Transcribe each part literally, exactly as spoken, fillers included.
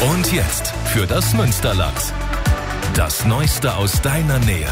Und jetzt für das Münsterland. Das Neueste aus deiner Nähe.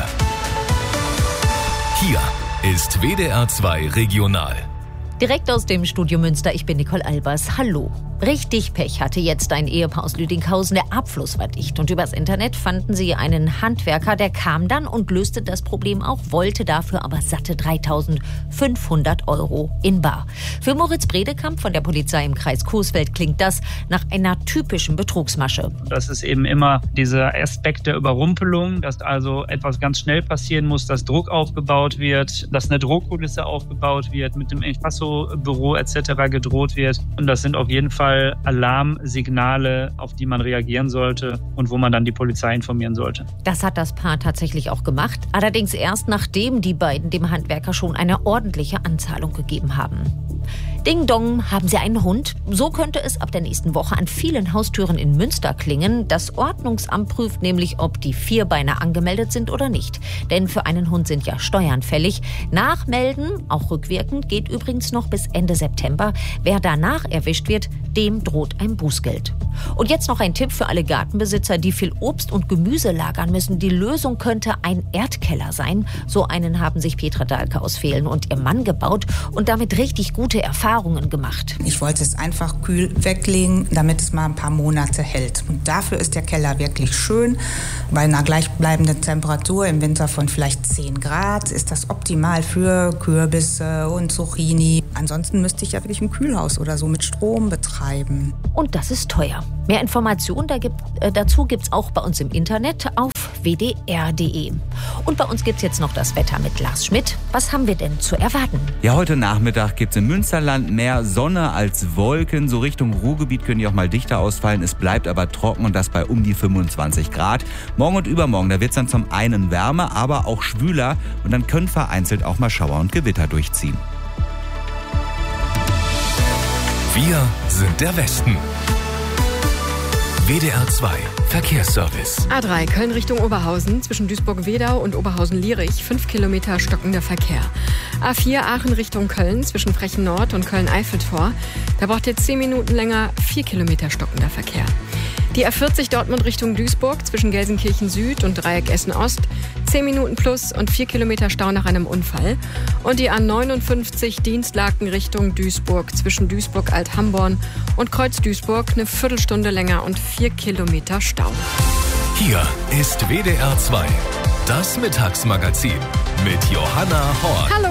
Hier ist W D R zwei Regional. Direkt aus dem Studio Münster, ich bin Nicole Albers. Hallo. Richtig Pech hatte jetzt ein Ehepaar aus Lüdinghausen. Der Abfluss war dicht und übers Internet fanden sie einen Handwerker, der kam dann und löste das Problem auch, wollte dafür aber satte dreitausendfünfhundert Euro in bar. Für Moritz Bredekamp von der Polizei im Kreis Coesfeld klingt das nach einer typischen Betrugsmasche. Das ist eben immer dieser Aspekt der Überrumpelung, dass also etwas ganz schnell passieren muss, dass Druck aufgebaut wird, dass eine Drohkulisse aufgebaut wird, mit dem Inkasso-Büro et cetera gedroht wird. Und das sind auf jeden Fall Alarmsignale, auf die man reagieren sollte und wo man dann die Polizei informieren sollte. Das hat das Paar tatsächlich auch gemacht, allerdings erst nachdem die beiden dem Handwerker schon eine ordentliche Anzahlung gegeben haben. Ding Dong, haben Sie einen Hund? So könnte es ab der nächsten Woche an vielen Haustüren in Münster klingen. Das Ordnungsamt prüft nämlich, ob die Vierbeiner angemeldet sind oder nicht. Denn für einen Hund sind ja Steuern fällig. Nachmelden, auch rückwirkend, geht übrigens noch bis Ende September. Wer danach erwischt wird, dem droht ein Bußgeld. Und jetzt noch ein Tipp für alle Gartenbesitzer, die viel Obst und Gemüse lagern müssen. Die Lösung könnte ein Erdkeller sein. So einen haben sich Petra Dahlke aus Vehlen und ihr Mann gebaut und damit richtig gute Erfahrungen gemacht. Ich wollte es einfach kühl weglegen, damit es mal ein paar Monate hält. Und dafür ist der Keller wirklich schön. Bei einer gleichbleibenden Temperatur im Winter von vielleicht zehn Grad ist das optimal für Kürbisse und Zucchini. Ansonsten müsste ich ja wirklich ein Kühlhaus oder so mit Strom betreiben. Und das ist teuer. Mehr Informationen da gibt, äh, dazu gibt's auch bei uns im Internet auf w d r punkt d e. Und bei uns gibt's jetzt noch das Wetter mit Lars Schmidt. Was haben wir denn zu erwarten? Ja, heute Nachmittag gibt's im Münsterland mehr Sonne als Wolken. So Richtung Ruhrgebiet können die auch mal dichter ausfallen. Es bleibt aber trocken und das bei um die fünfundzwanzig Grad. Morgen und übermorgen, da wird's dann zum einen wärmer, aber auch schwüler. Und dann können vereinzelt auch mal Schauer und Gewitter durchziehen. Wir sind der Westen. W D R zwei Verkehrsservice. A drei Köln Richtung Oberhausen, zwischen Duisburg-Wedau und Oberhausen-Lierich, fünf Kilometer stockender Verkehr. A vier Aachen Richtung Köln, zwischen Frechen Nord und Köln-Eiffeltor. Da braucht ihr zehn Minuten länger, vier Kilometer stockender Verkehr. Die A vierzig Dortmund Richtung Duisburg, zwischen Gelsenkirchen Süd und Dreieck Essen Ost, zehn Minuten plus und vier Kilometer Stau nach einem Unfall. Und die A neunundfünfzig Dienstlaken Richtung Duisburg, zwischen Duisburg-Alt-Hamborn und Kreuz-Duisburg, eine Viertelstunde länger und vier Kilometer Stau. Hier ist W D R zwei, das Mittagsmagazin mit Johanna Horn. Hallo.